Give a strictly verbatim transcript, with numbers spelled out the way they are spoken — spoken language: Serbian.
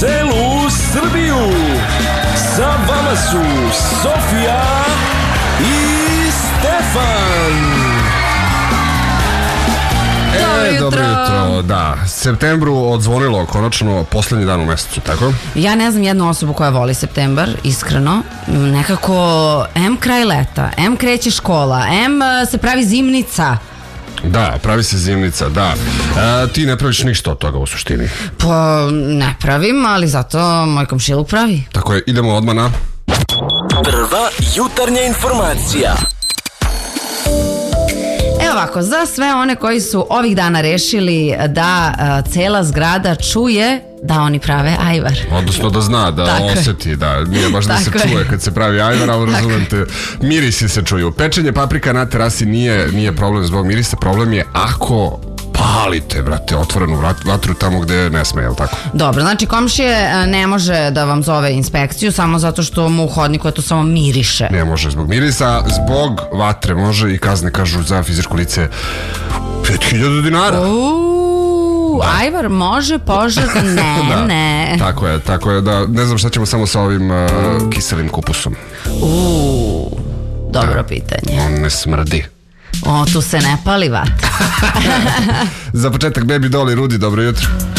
celu Srbiju. Sa vama su Sofija i Stefan. E, dobro jutro, da. Septembru odzvonilo konačno poslednji dan u mesecu, tako? Ja ne znam jednu osobu koja voli septembar, iskreno. Nekako, em kraj leta, em kreće škola, em se pravi zimnica. Da, pravi se zimnica, da. E, ti ne praviš ništa od toga u suštini. Pa, ne pravim, ali zato moj komšiluk pravi. Tako je, idemo odmah na... Prva jutarnja informacija. Evo ovako, za sve one koji su ovih dana rešili da uh, cela zgrada čuje da oni prave ajvar. Odnosno da zna, da Tako oseti, je. da nije baš da se Tako čuje je. kad se pravi ajvar, ali razumijem te, mirisi se čuju. Pečenje paprika na terasi nije, nije problem zbog mirisa, problem je ako palite, brate, otvorenu vatru tamo gde ne sme, jel tako? Dobro, znači komšije ne može da vam zove inspekciju samo zato što mu u hodniku to samo miriše. Ne može zbog mirisa, zbog vatre može i kazne kažu za fizičko lice pet hiljada dinara. Uuu, ajvar može, požar, ne, Da, ne. Tako je, tako je, da ne znam šta ćemo samo sa ovim uh, kiselim kupusom. Uuu, dobro pitanje. On ne smrdi. O, tu se ne pali vatra. Za početak Baby Doll i Rudi, dobro jutro.